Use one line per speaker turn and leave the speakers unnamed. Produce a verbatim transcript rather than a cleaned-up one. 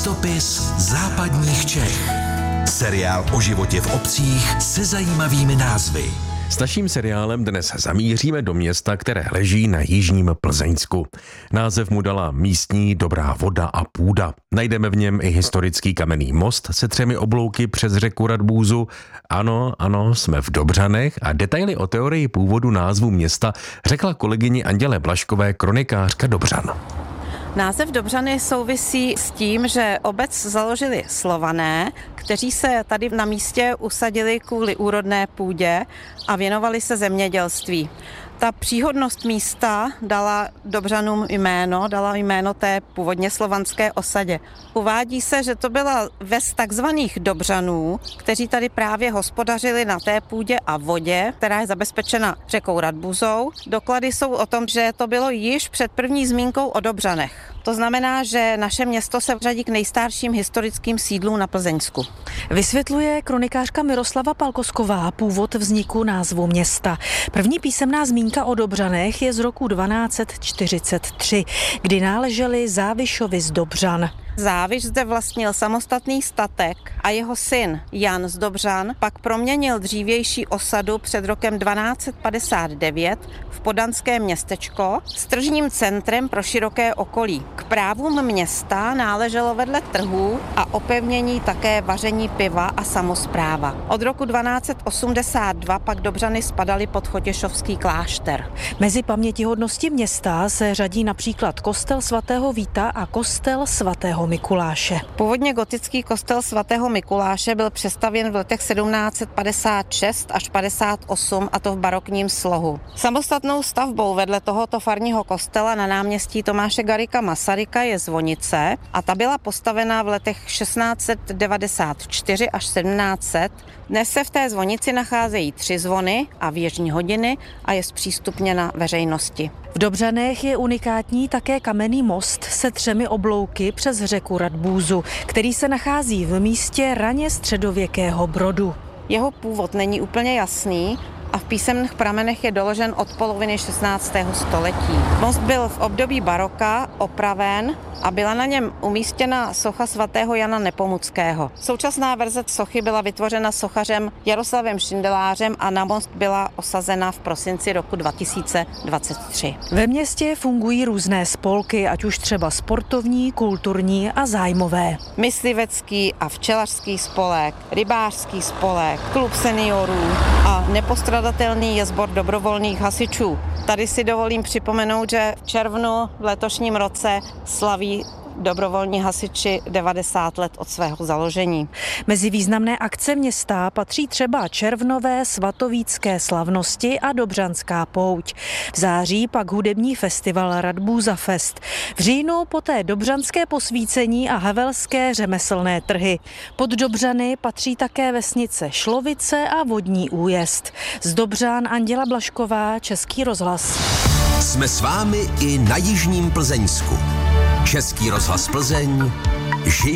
Cestopis západních Čech. Seriál o životě v obcích se zajímavými názvy.
S naším seriálem dnes zamíříme do města, které leží na jižním Plzeňsku. Název mu dala místní dobrá voda a půda. Najdeme v něm i historický kamenný most se třemi oblouky přes řeku Radbůzu. Ano, ano, jsme v Dobřanech a detaily o teorii původu názvu města řekla kolegyni Anděle Blaškové, kronikářka Dobřan.
Název Dobřany souvisí s tím, že obec založili Slované, kteří se tady na místě usadili kvůli úrodné půdě a věnovali se zemědělství. Ta příhodnost místa dala Dobřanům jméno, dala jméno té původně slovanské osadě. Uvádí se, že to byla ves takzvaných Dobřanů, kteří tady právě hospodařili na té půdě a vodě, která je zabezpečena řekou Radbuzou. Doklady jsou o tom, že to bylo již před první zmínkou o Dobřanech. To znamená, že naše město se řadí k nejstarším historickým sídlům na Plzeňsku.
Vysvětluje kronikářka Miroslava Palkosková původ vzniku názvu města. První písemná zmínka o Dobřanech je z roku dvanáct set čtyřicet tři, kdy náleželi Závišovi z Dobřan.
Záviš zde vlastnil samostatný statek a jeho syn Jan z Dobřan pak proměnil dřívější osadu před rokem dvanáct set padesát devět v podanské městečko s tržním centrem pro široké okolí. K právům města náleželo vedle trhů a opevnění také vaření piva a samospráva. Od roku dvanáct set osmdesát dva pak Dobřany spadaly pod Chotěšovský klášter.
Mezi pamětihodnosti města se řadí například kostel svatého Víta a kostel svatého Mikuláše.
Původně gotický kostel svatého Mikuláše byl přestavěn v letech sedmnáct set padesát šest až padesát osm, a to v barokním slohu. Samostatnou stavbou vedle tohoto farního kostela na náměstí Tomáše Garrigua Masaryka je zvonice a ta byla postavena v letech šestnáct set devadesát čtyři až sedmnáct set. Dnes se v té zvonici nacházejí tři zvony a věžní hodiny a je zpřístupněna veřejnosti.
V Dobřanech je unikátní také kamenný most se třemi oblouky přes řeku Radbůzu, který se nachází v místě raně středověkého brodu.
Jeho původ není úplně jasný a v písemných pramenech je doložen od poloviny šestnáctého století. Most byl v období baroka opraven a byla na něm umístěna socha svatého Jana Nepomuckého. Současná verze sochy byla vytvořena sochařem Jaroslavem Šindelářem a na most byla osazena v prosinci roku dva tisíce dvacet tři.
Ve městě fungují různé spolky, ať už třeba sportovní, kulturní a zájmové.
Myslivecký a včelařský spolek, rybářský spolek, klub seniorů a nepostradatelný je sbor dobrovolných hasičů. Tady si dovolím připomenout, že v červnu v letošním roce slaví dobrovolní hasiči devadesát let od svého založení.
Mezi významné akce města patří třeba červnové svatovícké slavnosti a Dobřanská pouť. V září pak hudební festival Radbůza Fest. V říjnu poté dobřanské posvícení a havelské řemeslné trhy. Pod Dobřany patří také vesnice Šlovice a Vodní Újezd. Z Dobřan Anděla Blašková, Český rozhlas.
Jsme s vámi i na jižním Plzeňsku. Český rozhlas Plzeň žije